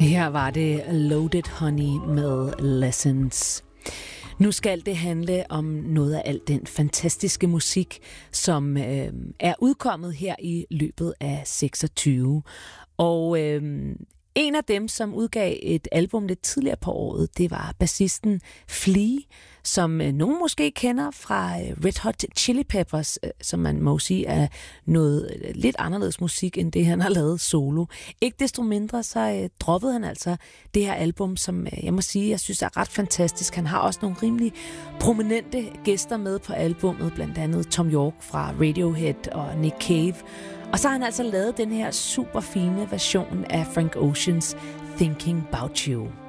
Her var det Loaded Honey med Lessons. Nu skal det handle om noget af al den fantastiske musik, som er udkommet her i løbet af 26. Og en af dem, som udgav et album lidt tidligere på året, det var bassisten Flea, som nogen måske kender fra Red Hot Chili Peppers, som man må sige er noget lidt anderledes musik, end det han har lavet solo. Ikke desto mindre, så droppede han altså det her album, som jeg må sige, jeg synes er ret fantastisk. Han har også nogle rimelig prominente gæster med på albummet, blandt andet Tom York fra Radiohead og Nick Cave. Og så har han altså lavet den her super fine version af Frank Oceans Thinking About You.